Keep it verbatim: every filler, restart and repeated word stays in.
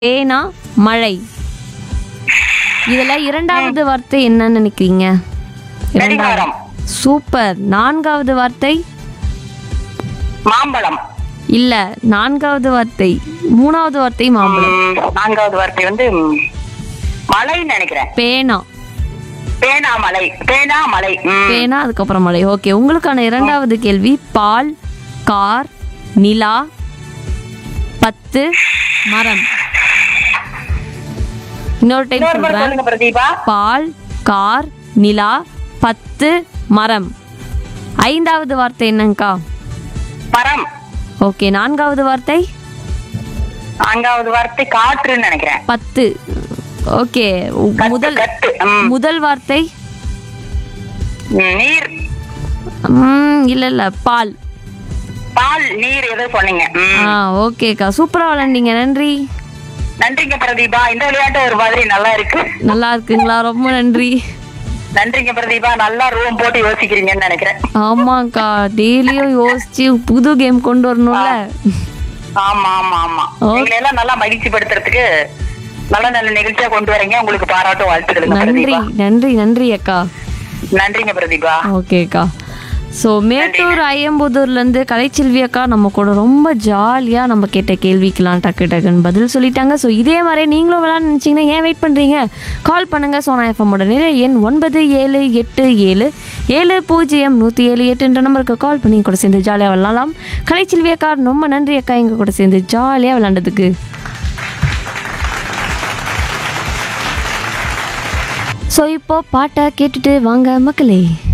பேனா மழை. இதுல இரண்டாவது வார்த்தை என்னன்னு நினைக்கிறீங்க? கடிகாரம். சூப்பர். நான்காவது வார்த்தை மாம்பழம். இல்ல, நான்காவது வார்த்தை. மூணாவது வார்த்தை மாம்பழம். ம், நான்காவது வார்த்தை வந்து ம், மலைன்னு நினைக்கிறேன். பேனா. பேனா மலை. பேனா மலை. ம். பேனா அதுக்கப்புறம் மழை. ஓகே, உங்களுக்கான இரண்டாவது கேள்வி. பால், கார், நிலா, பத்து, மரம். இன்னொரு டைம் இன்னொரு முறை சொல்றேன். சொல்லுங்க பிரதீபா. பால், கார், நிலா, பத்து, மரம். ஐந்தாவது வார்த்தை என்னங்கக்கா? மரம். ஓகே, நான்காவது வார்த்தை நான்காவது வார்த்தை காற்றுன்னு நினைக்கிறேன். பத்து. ஓகே, கட்டு, முதல் கட்டு. ம். முதல் வார்த்தை ம், நீர். ம், இல்ல இல்ல, பால். பால் நீர் ஏதோ சொன்னீங்க. ம். ஆ, ஓகேக்கா, சூப்பரா விளையாண்டீங்க. நன்றி. நன்றிங்க பிரதீபா. இந்த விளையாட்டு ஒரு மாதிரி நல்லா இருக்கு. நல்லா இருக்குங்களா? ரொம்ப நன்றி. நன்றிங்க பிரதீபா. நல்லா ரூம் போட்டு யோசிக்கிறீங்கன்னு நினைக்கிறேன். ஆமாக்கா, டெய்லியும் யோசிச்சு புது கேம் கொண்டு வரணும்ல. ஆமா ஆமா ஆமா. எங்களை எல்லாம் நல்லா மகிழ்ச்சி படுத்துறதுக்கு நல்ல நல்ல நிகழ்ச்சியா கொண்டு வரீங்க. உங்களுக்கு பாராட்டும் வாழ்த்துக்களுங்க நன்றி பிரதீபா. நன்றி நன்றி அக்கா. நன்றிங்க பிரதீபா. ஓகேக்கா. ஸோ மேட்டூர் ஐயம்புதூர்லேருந்து கலைச்செல்வி அக்கா நம்ம கூட ரொம்ப ஜாலியாக நம்ம கேட்ட கேள்விக்கெலாம் டக்கு டக்குன்னு பதில் சொல்லிட்டாங்க. ஸோ இதே மாதிரி நீங்களும் விளாட நினச்சிங்கன்னா ஏன் வெயிட் பண்ணுறீங்க? கால் பண்ணுங்கள். சோனா எஃப்எம்மோட நிலை எண் ஒன்பது ஏழு எட்டு ஏழு ஏழு பூஜ்ஜியம் நூற்றி ஏழு எட்டுன்ற நம்பருக்கு கால் பண்ணி கூட சேர்ந்து ஜாலியாக விளாடலாம். கலைச்செல்வி அக்கா ரொம்ப நன்றி அக்கா, எங்கள் கூட சேர்ந்து ஜாலியாக விளாண்டதுக்கு. ஸோ இப்போ பாட்டை கேட்டுட்டு வாங்க மக்களே.